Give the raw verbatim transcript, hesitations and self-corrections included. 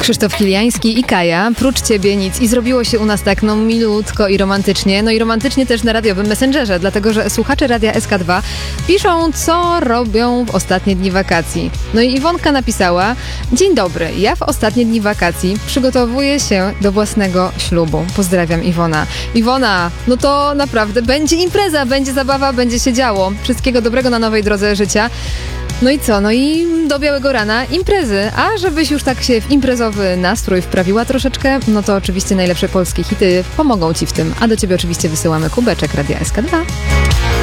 Krzysztof Kiliański i Kaja, prócz ciebie nic. I zrobiło się u nas tak, no milutko i romantycznie. No i romantycznie też na radiowym Messengerze, dlatego że słuchacze Radia S K dwa piszą, co robią w ostatnie dni wakacji. No i Iwonka napisała: dzień dobry, ja w ostatnie dni wakacji przygotowuję się do własnego ślubu. Pozdrawiam, Iwona. Iwona, no to naprawdę będzie impreza, będzie zabawa, będzie się działo. Wszystkiego dobrego na nowej drodze życia. No i co? No i do białego rana imprezy. A żebyś już tak się w imprezowy nastrój wprawiła troszeczkę, no to oczywiście najlepsze polskie hity pomogą ci w tym. A do ciebie oczywiście wysyłamy kubeczek Radia S K dwa.